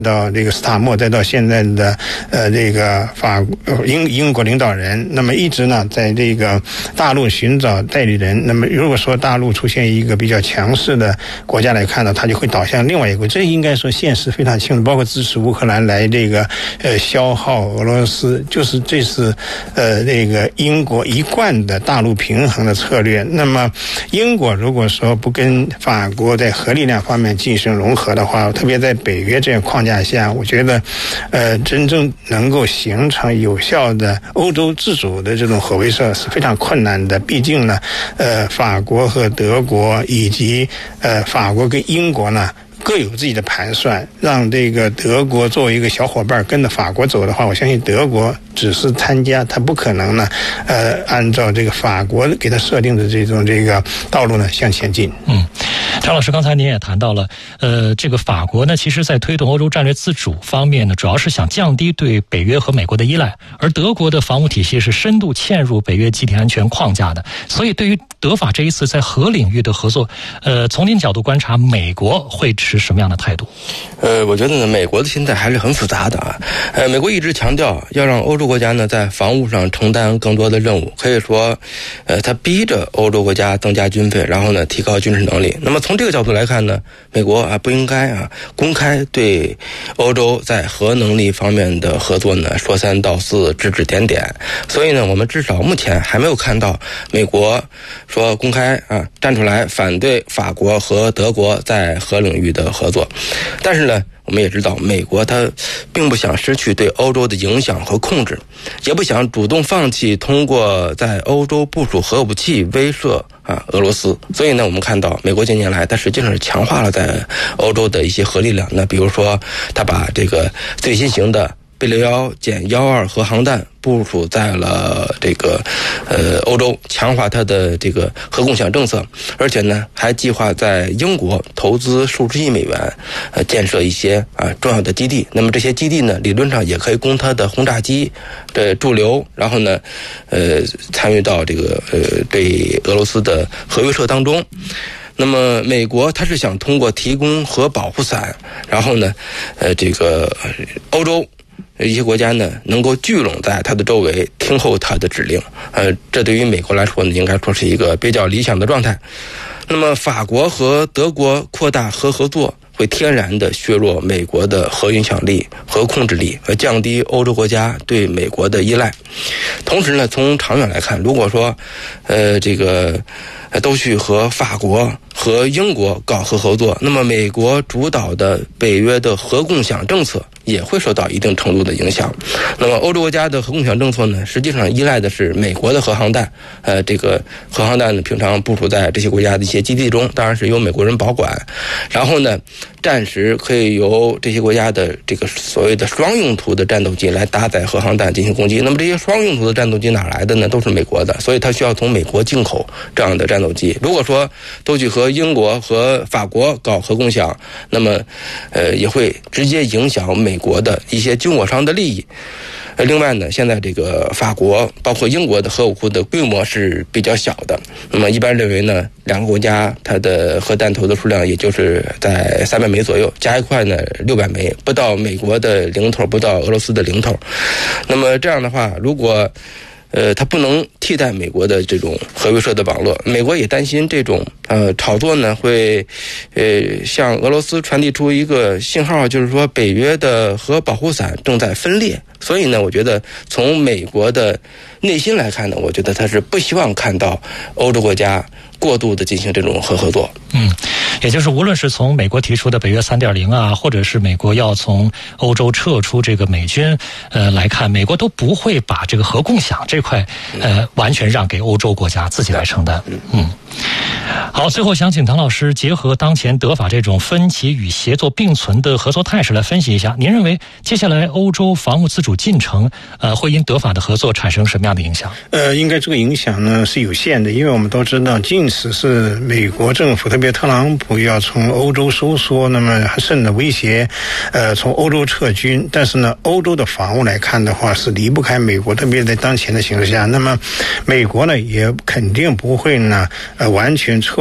到这个斯塔默，再到现在的这个英国领导人，那么一直呢在这个大陆寻找代理人。那么如果说大陆出现一个比较强势的国家来看呢，它就会倒向另外一个，这应该说现实非常清楚，包括支持乌克兰来这个消耗俄罗斯，就是这是这个英国一贯的大陆平衡的策略。那么英国如果说不跟法国在核力量方面进行融合的话，特别在北约这样框架下，我觉得真正能够形成有效的欧洲自主的这种核威慑是非常困难的。毕竟呢法国和德国以及法国跟英国呢各有自己的盘算，让这个德国作为一个小伙伴跟着法国走的话，我相信德国只是参加，他不可能呢按照这个法国给他设定的这个道路呢向前进。 张老师，刚才您也谈到了，这个法国呢，其实在推动欧洲战略自主方面呢，主要是想降低对北约和美国的依赖，而德国的防务体系是深度嵌入北约集体安全框架的，所以对于德法这一次在核领域的合作，从您角度观察，美国会持什么样的态度？ 我觉得呢，美国的心态还是很复杂的啊。美国一直强调要让欧洲国家呢在防务上承担更多的任务，可以说，他逼着欧洲国家增加军费，然后呢提高军事能力。那么从这个角度来看呢，美国不应该公开对欧洲在核能力方面的合作呢说三道四，指指点点。所以呢，我们至少目前还没有看到美国说公开站出来反对法国和德国在核领域的合作。但是呢，我们也知道美国它并不想失去对欧洲的影响和控制，也不想主动放弃通过在欧洲部署核武器威慑俄罗斯。所以呢，我们看到美国近年来它实际上是强化了在欧洲的一些核力量。那比如说它把这个最新型的贝61减12核航弹部署在了这个欧洲，强化它的这个核共享政策，而且呢还计划在英国投资数十亿美元建设一些重要的基地。那么这些基地呢，理论上也可以供它的轰炸机的驻留，然后呢参与到这个对俄罗斯的核威慑当中。那么美国它是想通过提供核保护伞，然后呢这个欧洲一些国家呢能够聚拢在它的周围，听候它的指令。这对于美国来说呢，应该说是一个比较理想的状态。那么法国和德国扩大核合作，会天然的削弱美国的核影响力和控制力，降低欧洲国家对美国的依赖。同时呢，从长远来看，如果说这个都去和法国和英国搞核合作，那么美国主导的北约的核共享政策也会受到一定程度的影响。那么欧洲国家的核共享政策呢，实际上依赖的是美国的核航弹。这个核航弹呢，平常部署在这些国家的一些基地中，当然是由美国人保管。然后呢，暂时可以由这些国家的这个所谓的双用途的战斗机来搭载核航弹进行攻击。那么这些双用途的战斗机哪来的呢？都是美国的，所以它需要从美国进口这样的战斗机。如果说都去和英国和法国搞核共享，那么也会直接影响美国的一些军火商的利益。另外呢，现在这个法国包括英国的核武库的规模是比较小的，那么一般认为呢，两个国家它的核弹头的数量也就是在300枚左右，加一块呢600枚，不到美国的零头，不到俄罗斯的零头。那么这样的话，如果它不能替代美国的这种核威慑的网络，美国也担心这种炒作呢会向俄罗斯传递出一个信号，就是说北约的核保护伞正在分裂。所以呢，我觉得从美国的内心来看呢，我觉得他是不希望看到欧洲国家过度的进行这种核合作。 也就是无论是从美国提出的北约 3.0 或者是美国要从欧洲撤出这个美军来看，美国都不会把这个核共享这块完全让给欧洲国家自己来承担。好，最后想请唐老师结合当前德法这种分歧与协作并存的合作态势来分析一下，您认为接下来欧洲防务自主进程会因德法的合作产生什么样的影响？ 应该这个影响呢是有限的，因为我们都知道，即使是美国政府，特别特朗普要从欧洲收缩，那么甚至威胁从欧洲撤军，但是呢，欧洲的防务来看的话是离不开美国，特别在当前的形势下，那么美国呢也肯定不会呢完全撤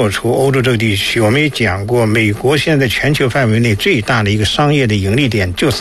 除欧洲这个地区，我们也讲过，美国现在全球范围内最大的一个商业的盈利点就是